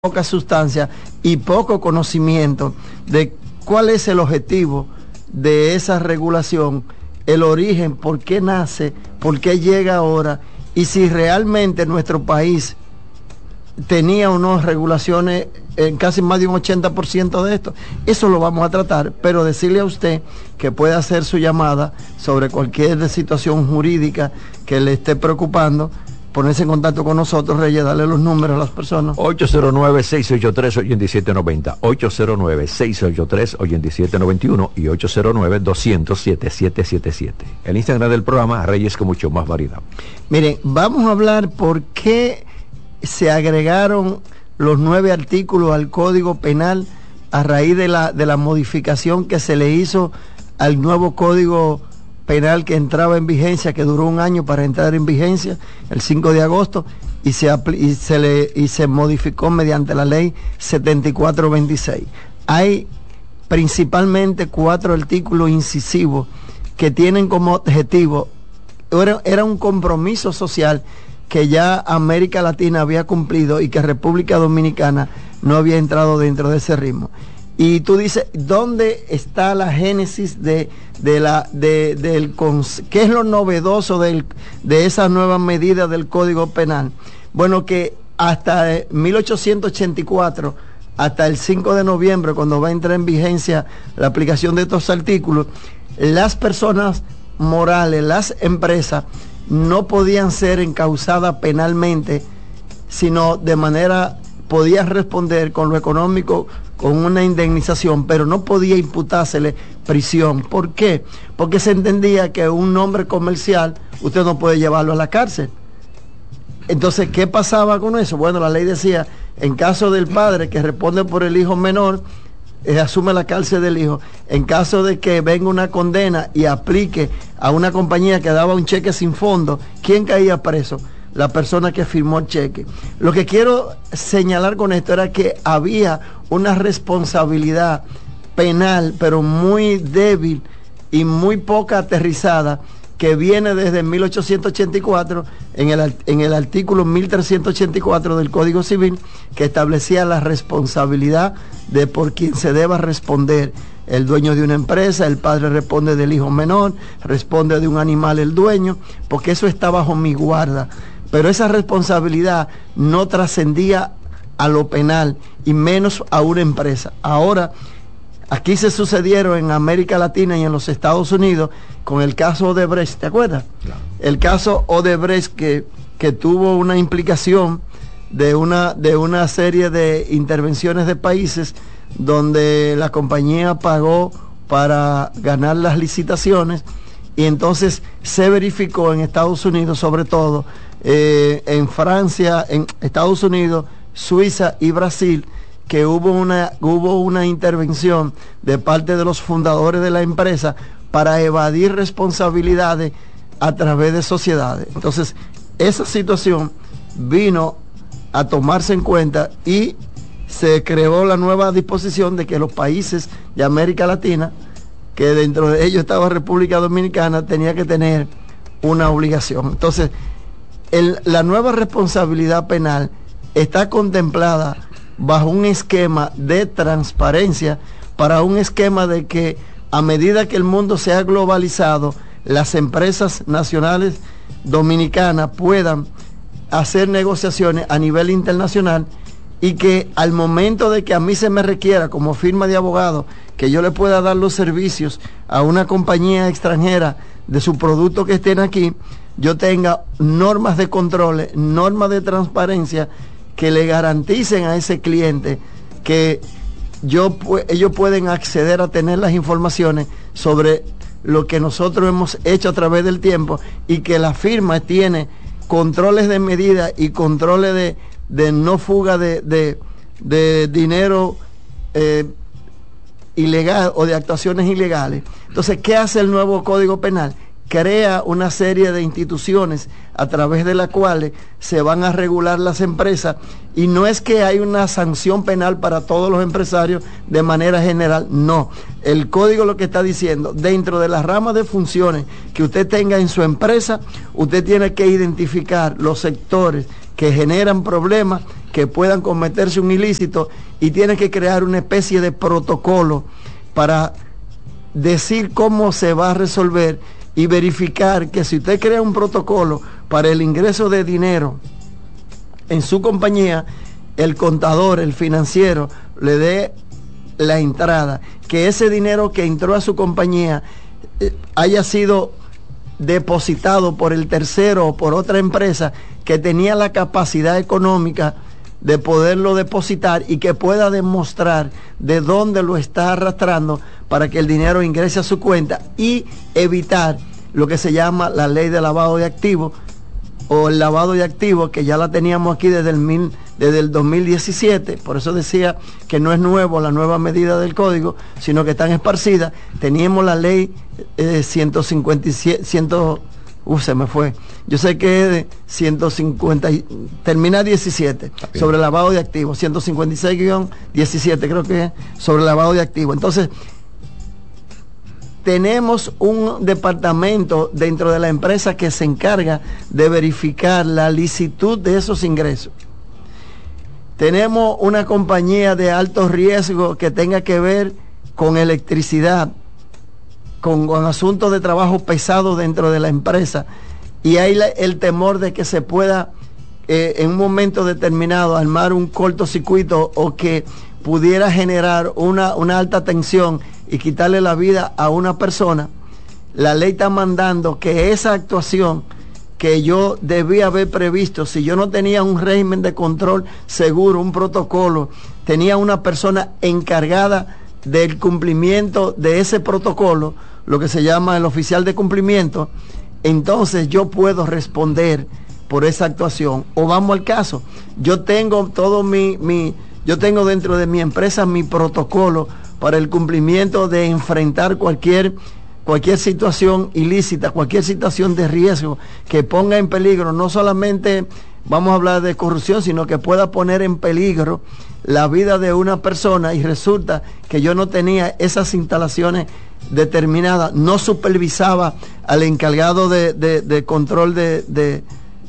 poca sustancia y poco conocimiento de cuál es el objetivo de esa regulación, el origen, por qué nace, por qué llega ahora, y si realmente nuestro país tenía o no regulaciones en casi más de un 80% de esto. Eso lo vamos a tratar, pero decirle a usted que puede hacer su llamada sobre cualquier situación jurídica que le esté preocupando, ponerse en contacto con nosotros, Reyes, darle los números a las personas. 809-683-8790, 809-683-8791 y 809-200-7777. El Instagram del programa, Reyes con mucho más variedad. Miren, vamos a hablar por qué se agregaron los 9 artículos al Código Penal a raíz de la modificación que se le hizo al nuevo Código Penal que entraba en vigencia, que duró un año para entrar en vigencia, el 5 de agosto, y se modificó mediante la ley 7426. Hay principalmente 4 artículos incisivos que tienen como objetivo, era un compromiso social que ya América Latina había cumplido y que República Dominicana no había entrado dentro de ese ritmo. Y tú dices, ¿dónde está la génesis qué es lo novedoso de esa nueva medida del Código Penal? Bueno, que hasta 1884, hasta el 5 de noviembre, cuando va a entrar en vigencia la aplicación de estos artículos, las personas morales, las empresas, no podían ser encausadas penalmente, sino de manera, podían responder con lo económico, con una indemnización, pero no podía imputársele prisión. ¿Por qué? Porque se entendía que un nombre comercial usted no puede llevarlo a la cárcel. Entonces, ¿qué pasaba con eso? Bueno, la ley decía, en caso del padre que responde por el hijo menor, asume la cárcel del hijo. En caso de que venga una condena y aplique a una compañía que daba un cheque sin fondo, ¿quién caía preso? La persona que firmó el cheque. Lo que quiero señalar con esto era que había una responsabilidad penal, pero muy débil y muy poca aterrizada, que viene desde 1884 en el artículo 1384 del Código Civil, que establecía la responsabilidad de por quien se deba responder. El dueño de una empresa, el padre responde del hijo menor, responde de un animal el dueño, porque eso está bajo mi guarda. Pero esa responsabilidad no trascendía a lo penal y menos a una empresa. Ahora, aquí se sucedieron en América Latina y en los Estados Unidos con el caso Odebrecht, ¿te acuerdas? Claro. El caso Odebrecht que tuvo una implicación de una serie de intervenciones de países donde la compañía pagó para ganar las licitaciones, y entonces se verificó en Estados Unidos, sobre todo en Francia, en Estados Unidos, Suiza y Brasil, que hubo una intervención de parte de los fundadores de la empresa para evadir responsabilidades a través de sociedades. Entonces, esa situación vino a tomarse en cuenta y se creó la nueva disposición de que los países de América Latina, que dentro de ellos estaba República Dominicana, tenía que tener una obligación. Entonces, la nueva responsabilidad penal está contemplada bajo un esquema de transparencia, para un esquema de que a medida que el mundo se ha globalizado, las empresas nacionales dominicanas puedan hacer negociaciones a nivel internacional, y que al momento de que a mí se me requiera como firma de abogado que yo le pueda dar los servicios a una compañía extranjera de su producto que estén aquí, yo tenga normas de control, normas de transparencia que le garanticen a ese cliente que ellos pueden acceder a tener las informaciones sobre lo que nosotros hemos hecho a través del tiempo, y que la firma tiene controles de medida y controles de no fuga de dinero ilegal o de actuaciones ilegales. Entonces, ¿qué hace el nuevo Código Penal? Crea una serie de instituciones a través de las cuales se van a regular las empresas, y no es que hay una sanción penal para todos los empresarios de manera general, no. El código lo que está diciendo, dentro de las ramas de funciones que usted tenga en su empresa, usted tiene que identificar los sectores que generan problemas que puedan cometerse un ilícito, y tiene que crear una especie de protocolo para decir cómo se va a resolver y verificar que si usted crea un protocolo para el ingreso de dinero en su compañía, el contador, el financiero, le dé la entrada, que ese dinero que entró a su compañía haya sido depositado por el tercero o por otra empresa que tenía la capacidad económica de poderlo depositar y que pueda demostrar de dónde lo está arrastrando para que el dinero ingrese a su cuenta, y evitar lo que se llama la ley de lavado de activos, o el lavado de activos, que ya la teníamos aquí desde el 2017, por eso decía que no es nuevo la nueva medida del código, sino que están esparcidas. Teníamos la ley 157, se me fue, yo sé que es de 150, termina 17, sobre lavado de activos, 156-17 creo que es, sobre lavado de activos. Entonces, tenemos un departamento dentro de la empresa que se encarga de verificar la licitud de esos ingresos. Tenemos una compañía de alto riesgo que tenga que ver con electricidad, con asuntos de trabajo pesado dentro de la empresa, y hay el temor de que se pueda en un momento determinado armar un cortocircuito, o que pudiera generar una alta tensión y quitarle la vida a una persona. La ley está mandando que esa actuación que yo debía haber previsto, si yo no tenía un régimen de control seguro, un protocolo, tenía una persona encargada del cumplimiento de ese protocolo, lo que se llama el oficial de cumplimiento, entonces yo puedo responder por esa actuación. O vamos al caso, yo tengo todo yo tengo dentro de mi empresa mi protocolo para el cumplimiento de enfrentar cualquier situación ilícita, cualquier situación de riesgo que ponga en peligro, no solamente vamos a hablar de corrupción, sino que pueda poner en peligro la vida de una persona, y resulta que yo no tenía esas instalaciones determinadas, no supervisaba al encargado de control de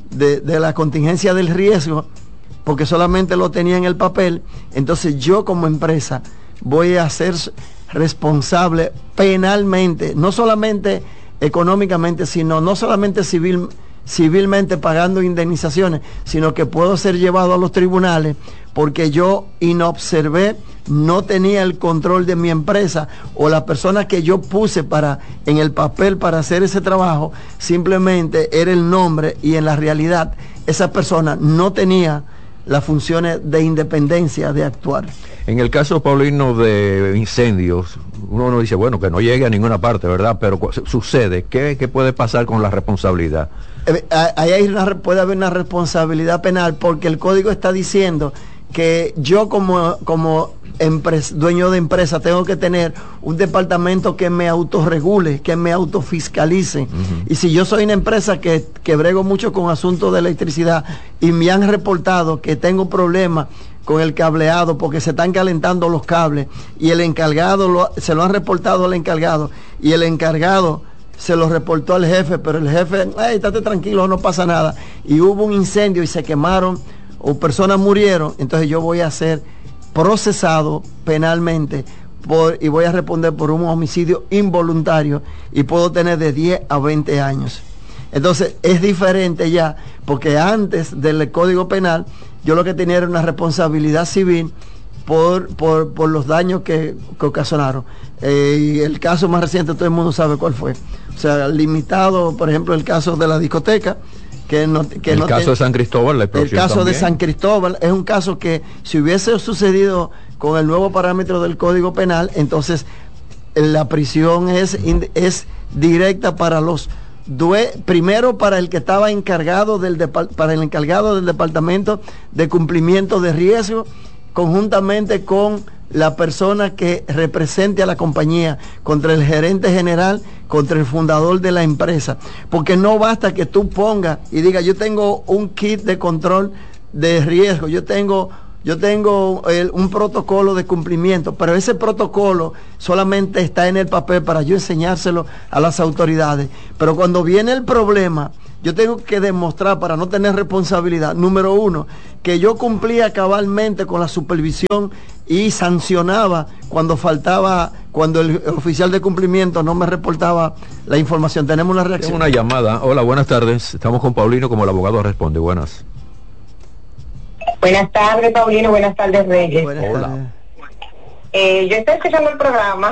la contingencia del riesgo, porque solamente lo tenía en el papel. Entonces yo como empresa voy a ser responsable penalmente, no solamente económicamente, sino no solamente civilmente pagando indemnizaciones, sino que puedo ser llevado a los tribunales porque yo inobservé, no tenía el control de mi empresa, o la persona que yo puse en el papel para hacer ese trabajo simplemente era el nombre, y en la realidad esa persona no tenía las funciones de independencia de actuar. En el caso, Paulino, de incendios, uno dice, bueno, que no llegue a ninguna parte, ¿verdad? Pero sucede, ¿qué puede pasar con la responsabilidad? Puede haber una responsabilidad penal, porque el código está diciendo que yo como dueño de empresa tengo que tener un departamento que me autorregule, que me autofiscalice. Y si yo soy una empresa que brego mucho con asuntos de electricidad, y me han reportado que tengo problemas con el cableado porque se están calentando los cables, y el encargado se lo han reportado al encargado, y el encargado se lo reportó al jefe, pero el jefe, estate tranquilo, no pasa nada, y hubo un incendio y se quemaron o personas murieron, entonces yo voy a ser procesado penalmente y voy a responder por un homicidio involuntario, y puedo tener de 10 a 20 años. Entonces es diferente ya, porque antes del Código Penal yo lo que tenía era una responsabilidad civil por los daños que ocasionaron. Y el caso más reciente todo el mundo sabe cuál fue. O sea, limitado, por ejemplo, el caso de la discoteca, el caso de San Cristóbal, la explosión. El caso también de San Cristóbal es un caso que, si hubiese sucedido con el nuevo parámetro del Código Penal, entonces la prisión es directa para primero para el que estaba encargado para el encargado del departamento de cumplimiento de riesgo, conjuntamente con la persona que represente a la compañía, contra el gerente general, contra el fundador de la empresa, porque no basta que tú pongas y digas, yo tengo un kit de control de riesgo, yo tengo un protocolo de cumplimiento, pero ese protocolo solamente está en el papel para yo enseñárselo a las autoridades. Pero cuando viene el problema yo tengo que demostrar para no tener responsabilidad, número uno, que yo cumplía cabalmente con la supervisión y sancionaba cuando faltaba, cuando el oficial de cumplimiento no me reportaba la información. Tenemos una reacción. Tengo una llamada. Hola, buenas tardes. Estamos con Paulino, como el abogado responde. Buenas. Buenas tardes, Paulino. Buenas tardes, Reyes. Buenas Hola. tardes. Yo estoy escuchando el programa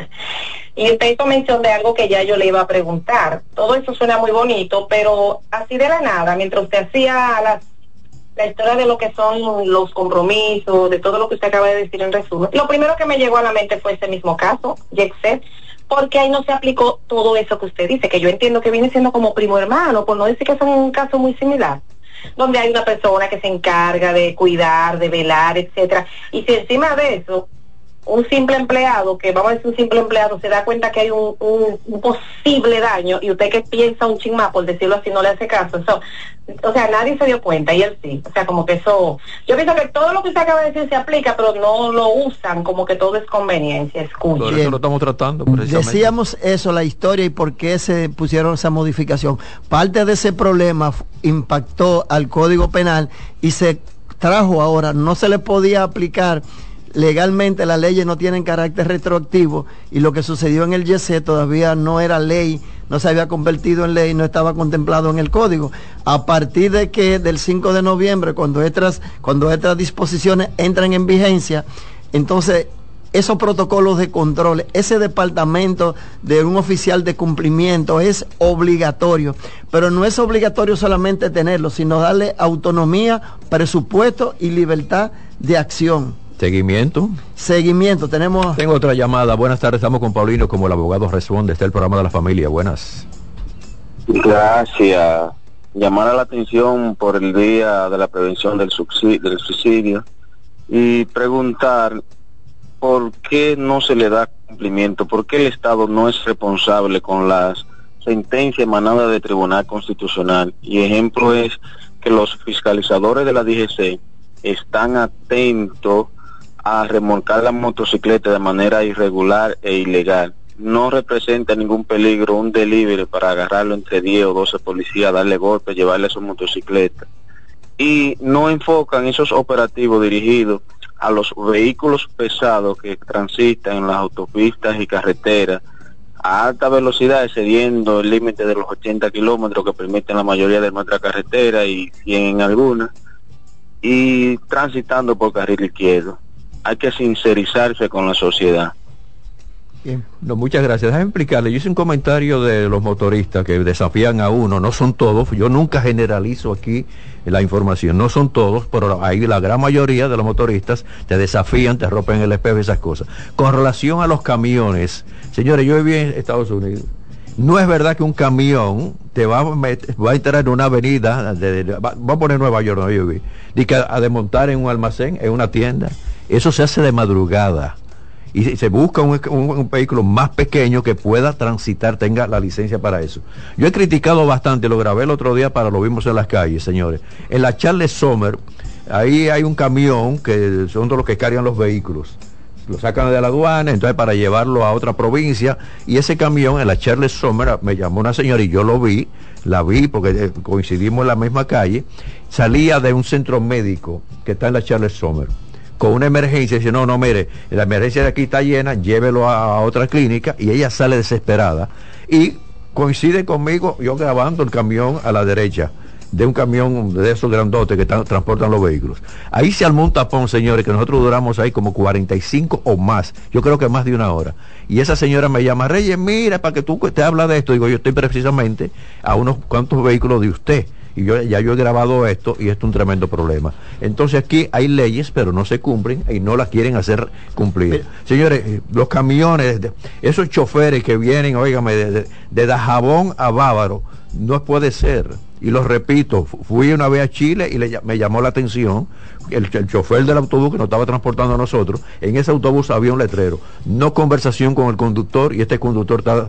y usted hizo mención de algo que ya yo le iba a preguntar. Todo eso suena muy bonito, pero así de la nada, mientras usted hacía la historia de lo que son los compromisos, de todo lo que usted acaba de decir en resumen, lo primero que me llegó a la mente fue ese mismo caso, Yexet, porque ahí no se aplicó todo eso que usted dice, que yo entiendo que viene siendo como primo hermano, por no decir que son un caso muy similar, donde hay una persona que se encarga de cuidar, de velar, etcétera, y si encima de eso un simple empleado, que vamos a decir un simple empleado, se da cuenta que hay un posible daño, y usted que piensa un ching más, por decirlo así, no le hace caso. Eso, o sea, nadie se dio cuenta, y él sí. O sea, como que eso, yo pienso que todo lo que usted acaba de decir se aplica, pero no lo usan, como que todo es conveniencia, escucha. Por eso lo estamos tratando, precisamente. Decíamos eso, la historia y por qué se pusieron esa modificación. Parte de ese problema impactó al Código Penal y se trajo ahora, no se le podía aplicar. Legalmente las leyes no tienen carácter retroactivo, y lo que sucedió en el YC todavía no era ley, no se había convertido en ley, no estaba contemplado en el código. A partir de que del 5 de noviembre, cuando estas disposiciones entran en vigencia, entonces esos protocolos de control, ese departamento de un oficial de cumplimiento es obligatorio, pero no es obligatorio solamente tenerlo, sino darle autonomía, presupuesto y libertad de acción. Seguimiento. Tengo otra llamada. Buenas tardes, estamos con Paulino, como el abogado responde. Está el programa de la familia. Buenas. Gracias. Llamar a la atención por el día de la prevención del suicidio y preguntar por qué no se le da cumplimiento, por qué el Estado no es responsable con las sentencias emanadas del Tribunal Constitucional. Y ejemplo es que los fiscalizadores de la DGC están atentos a remolcar la motocicleta de manera irregular e ilegal. No representa ningún peligro un delivery para agarrarlo entre 10 o 12 policías, darle golpes, llevarle a su motocicleta. Y no enfocan esos operativos dirigidos a los vehículos pesados que transitan en las autopistas y carreteras a alta velocidad, excediendo el límite de los 80 kilómetros que permiten la mayoría de nuestra carretera y 100 en algunas, y transitando por carril izquierdo. Hay que sincerizarse con la sociedad. Bien. No, muchas gracias. Déjame explicarle. Yo hice un comentario de los motoristas que desafían a uno. No son todos. Yo nunca generalizo aquí la información. No son todos, pero hay la gran mayoría de los motoristas te desafían, te rompen el espejo y esas cosas. Con relación a los camiones, señores, yo viví en Estados Unidos. No es verdad que un camión te va a entrar en una avenida, va a poner Nueva York, donde yo viví, y que a desmontar en un almacén, en una tienda. Eso se hace de madrugada y se busca un vehículo más pequeño que pueda transitar, tenga la licencia para eso. Yo he criticado bastante, lo grabé el otro día para lo vimos en las calles, señores. En la Charles Sommer, ahí hay un camión que son de los que cargan los vehículos. Lo sacan de la aduana, entonces para llevarlo a otra provincia, y ese camión en la Charles Sommer, me llamó una señora y yo la vi porque coincidimos en la misma calle, salía de un centro médico que está en la Charles Sommer con una emergencia, dice, no, mire, la emergencia de aquí está llena, llévelo a otra clínica, y ella sale desesperada, y coincide conmigo, yo grabando el camión a la derecha, de un camión de esos grandotes que transportan los vehículos. Ahí se armó un tapón, señores, que nosotros duramos ahí como 45 o más, yo creo que más de una hora, y esa señora me llama, Reyes, mira, para que tú te hablas de esto, digo, yo estoy precisamente a unos cuantos vehículos de usted, y yo he grabado esto, y esto es un tremendo problema. Entonces aquí hay leyes, pero no se cumplen y no las quieren hacer cumplir. Señores, los camiones, esos choferes que vienen, óigame, de Dajabón a Bávaro, no puede ser. Y lo repito, fui una vez a Chile y me llamó la atención el chofer del autobús que nos estaba transportando a nosotros. En ese autobús había un letrero, no conversación con el conductor, y este conductor está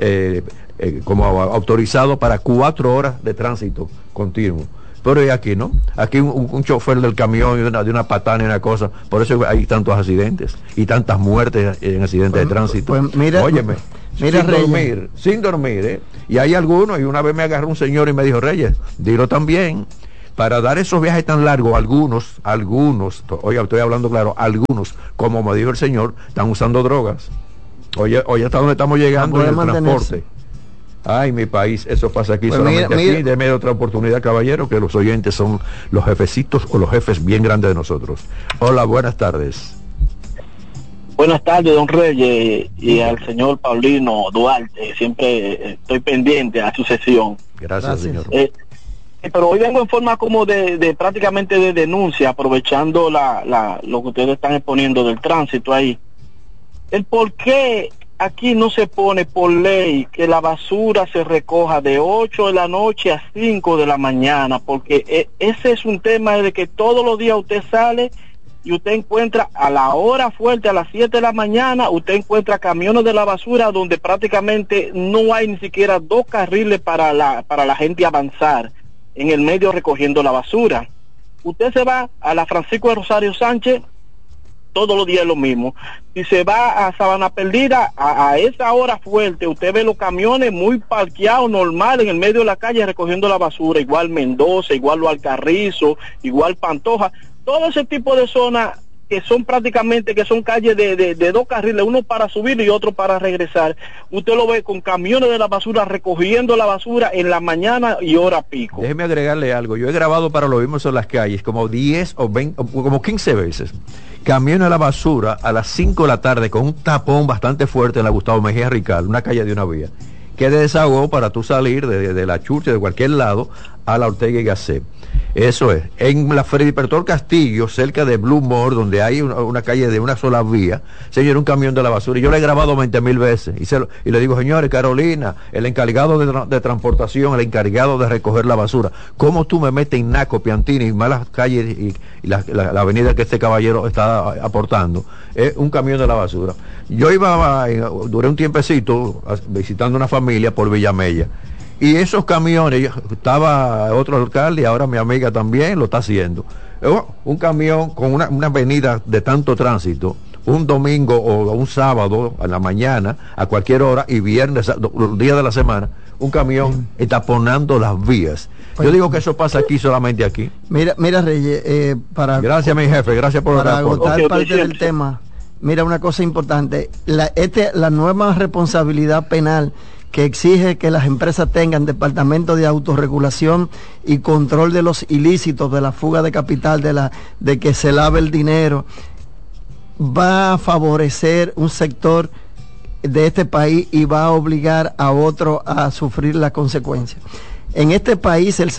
como autorizado para 4 horas de tránsito continuo. Pero y aquí no, aquí un chofer del camión de una patana y una cosa, por eso hay tantos accidentes y tantas muertes en accidentes de tránsito. Pues mira, óyeme, sin dormir, ¿eh? Y hay algunos, y una vez me agarró un señor y me dijo, Reyes, dilo también, para dar esos viajes tan largos, algunos, oye, estoy hablando claro, algunos, como me dijo el señor, están usando drogas. Oye, hasta donde estamos llegando en el transporte. Ay, mi país, eso pasa aquí, pues solamente aquí. Deme otra oportunidad, caballero, que los oyentes son los jefecitos o los jefes bien grandes de nosotros. Hola, buenas tardes. Buenas tardes, don Reyes, y al señor Paulino Duarte. Siempre estoy pendiente a su sesión. Gracias. Señor. Pero hoy vengo en forma como de prácticamente de denuncia, aprovechando lo que ustedes están exponiendo del tránsito ahí. El por qué aquí no se pone por ley que la basura se recoja de 8 de la noche a 5 de la mañana, porque ese es un tema de que todos los días usted sale y usted encuentra a la hora fuerte, a las 7 de la mañana, usted encuentra camiones de la basura donde prácticamente no hay ni siquiera 2 carriles para la gente avanzar en el medio recogiendo la basura. Usted se va a la Francisco de Rosario Sánchez, todos los días es lo mismo. Si se va a Sabana Perdida, a esa hora fuerte, usted ve los camiones muy parqueados, normal, en el medio de la calle recogiendo la basura, igual Mendoza, igual Los Alcarrizos, igual Pantoja, todo ese tipo de zonas que son prácticamente, que son calles de 2 carriles, uno para subir y otro para regresar. Usted lo ve con camiones de la basura recogiendo la basura en la mañana y hora pico. Déjeme agregarle algo, yo he grabado para Lo Vimos en las Calles como 10 o 20, como 15 veces. Camiones de la basura a las 5 de la tarde con un tapón bastante fuerte en la Gustavo Mejía Rical, una calle de una vía, que desahogó para tú salir de la Churchill, de cualquier lado, a la Ortega y Gasset. Eso es, en la Freddy Pertor Castillo, cerca de Blue Mall, donde hay una calle de una sola vía, señor, un camión de la basura, y yo le he grabado 20,000 veces, y le digo, señores, Carolina, el encargado de transportación, el encargado de recoger la basura, ¿cómo tú me metes en Naco, Piantini y malas calles y la avenida que este caballero está aportando? Un camión de la basura. Yo duré un tiempecito visitando una familia por Villamella, y esos camiones, estaba otro alcalde y ahora mi amiga también lo está haciendo. Un camión con una avenida de tanto tránsito, un domingo o un sábado a la mañana, a cualquier hora, y viernes, los días de la semana, un camión taponando las vías. Yo digo que eso pasa aquí, solamente aquí. Mira Reyes, gracias, mi jefe, gracias por para agotar parte del tema. Mira, una cosa importante, la nueva responsabilidad penal que exige que las empresas tengan departamentos de autorregulación y control de los ilícitos, de la fuga de capital, de que se lave el dinero, va a favorecer un sector de este país y va a obligar a otro a sufrir las consecuencias. En este país el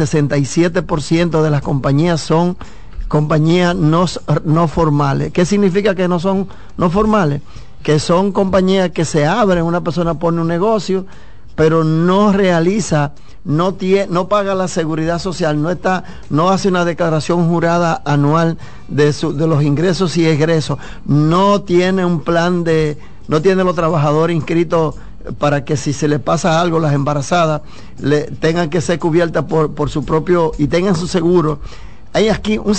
67% de las compañías son compañías no formales. ¿Qué significa que no son no formales? Que son compañías que se abren, una persona pone un negocio, pero no realiza, no paga la seguridad social, no hace una declaración jurada anual de los ingresos y egresos, no tiene un plan no tiene los trabajadores inscritos para que si se le pasa algo, las embarazadas tengan que ser cubiertas por su propio, y tengan su seguro. Hay aquí un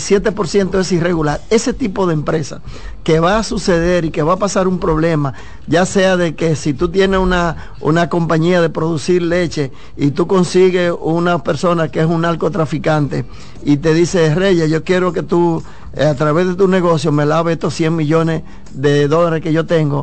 67% es irregular. Ese tipo de empresa que va a suceder y que va a pasar un problema, ya sea de que si tú tienes una compañía de producir leche y tú consigues una persona que es un narcotraficante y te dice, Reyes, yo quiero que tú a través de tu negocio me laves estos 100 millones de dólares que yo tengo,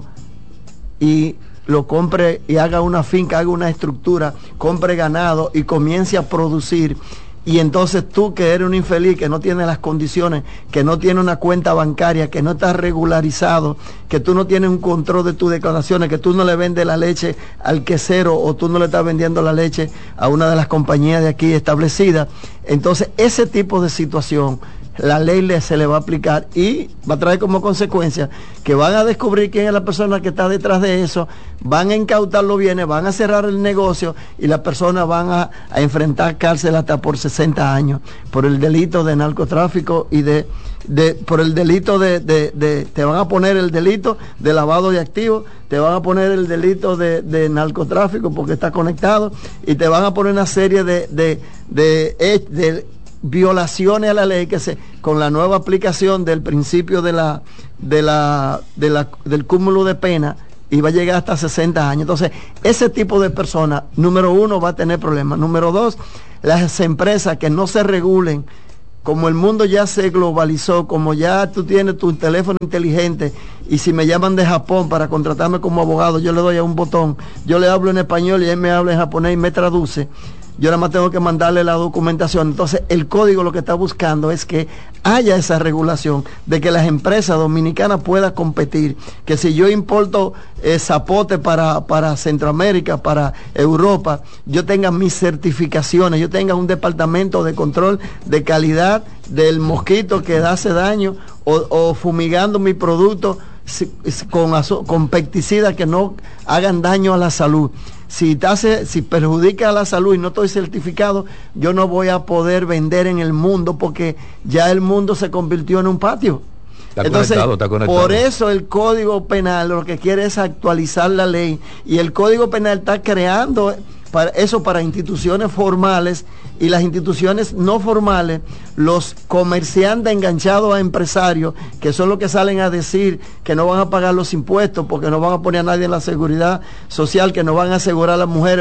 y lo compre y haga una finca, haga una estructura, compre ganado y comience a producir. Y entonces tú, que eres un infeliz, que no tienes las condiciones, que no tienes una cuenta bancaria, que no estás regularizado, que tú no tienes un control de tus declaraciones, que tú no le vendes la leche al quesero o tú no le estás vendiendo la leche a una de las compañías de aquí establecidas, entonces ese tipo de situación la ley se le va a aplicar y va a traer como consecuencia que van a descubrir quién es la persona que está detrás de eso, van a incautar los bienes, van a cerrar el negocio y las personas van a enfrentar cárcel hasta por 60 años por el delito de narcotráfico y por el delito te van a poner el delito de lavado de activos, te van a poner el delito de narcotráfico porque está conectado, y te van a poner una serie de violaciones a la ley con la nueva aplicación del principio del cúmulo de pena, y va a llegar hasta 60 años. Entonces, ese tipo de personas, número uno, va a tener problemas. Número dos, las empresas que no se regulen, como el mundo ya se globalizó, como ya tú tienes tu teléfono inteligente, y si me llaman de Japón para contratarme como abogado, yo le doy a un botón, yo le hablo en español y él me habla en japonés y me traduce. Yo nada más tengo que mandarle la documentación. Entonces, el código lo que está buscando es que haya esa regulación de que las empresas dominicanas puedan competir. Que si yo importo zapote para Centroamérica, para Europa, yo tenga mis certificaciones, yo tenga un departamento de control de calidad del mosquito que hace daño, o fumigando mi producto con pesticidas que no hagan daño a la salud. Si perjudica a la salud y no estoy certificado, yo no voy a poder vender en el mundo, porque ya el mundo se convirtió en un patio. Entonces, está conectado. Por eso el Código Penal lo que quiere es actualizar la ley, y el Código Penal está creando para instituciones formales, y las instituciones no formales, los comerciantes enganchados a empresarios, que son los que salen a decir que no van a pagar los impuestos porque no van a poner a nadie en la seguridad social, que no van a asegurar a las mujeres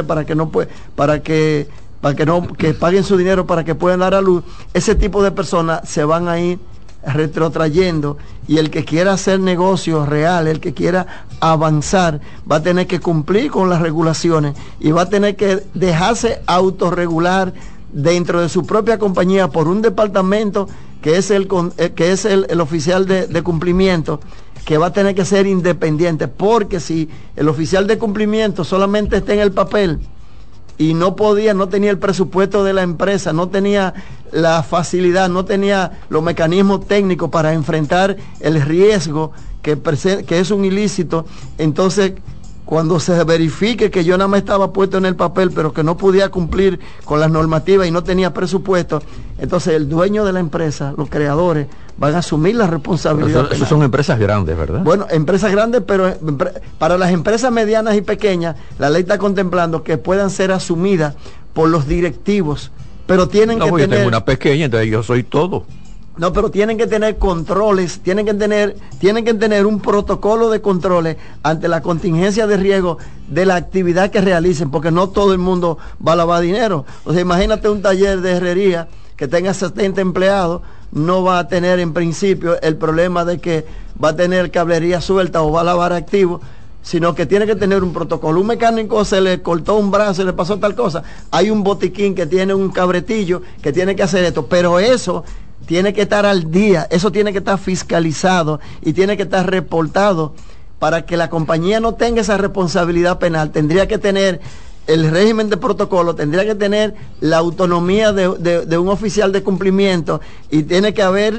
que paguen su dinero para que puedan dar a luz. Ese tipo de personas se van a ir retrotrayendo, y el que quiera hacer negocios reales, el que quiera avanzar, va a tener que cumplir con las regulaciones y va a tener que dejarse autorregular dentro de su propia compañía por un departamento que es el oficial de cumplimiento, que va a tener que ser independiente, porque si el oficial de cumplimiento solamente está en el papel y no tenía el presupuesto de la empresa, no tenía la facilidad, no tenía los mecanismos técnicos para enfrentar el riesgo que es un ilícito, entonces cuando se verifique que yo nada más estaba puesto en el papel, pero que no podía cumplir con las normativas y no tenía presupuesto, entonces el dueño de la empresa, los creadores, van a asumir la responsabilidad. Esas son empresas grandes, ¿verdad? Bueno, empresas grandes, pero para las empresas medianas y pequeñas, la ley está contemplando que puedan ser asumidas por los directivos, pero tienen que tener... yo tengo una pequeña, entonces yo soy todo. No, pero tienen que tener controles, tienen que tener un protocolo de controles ante la contingencia de riesgo de la actividad que realicen, porque no todo el mundo va a lavar dinero. O sea, imagínate un taller de herrería que tenga 70 empleados, no va a tener en principio el problema de que va a tener cablería suelta o va a lavar activo, sino que tiene que tener un protocolo. Un mecánico se le cortó un brazo, le pasó tal cosa, hay un botiquín que tiene un cabretillo que tiene que hacer esto, pero eso tiene que estar al día, eso tiene que estar fiscalizado y tiene que estar reportado. Para que la compañía no tenga esa responsabilidad penal, tendría que tener el régimen de protocolo, tendría que tener la autonomía de un oficial de cumplimiento, y tiene que haber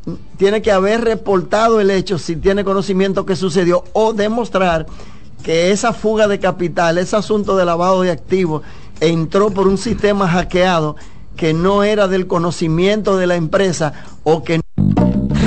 reportado el hecho si tiene conocimiento que sucedió, o demostrar que esa fuga de capital, ese asunto de lavado de activos, entró por un sistema hackeado que no era del conocimiento de la empresa, o que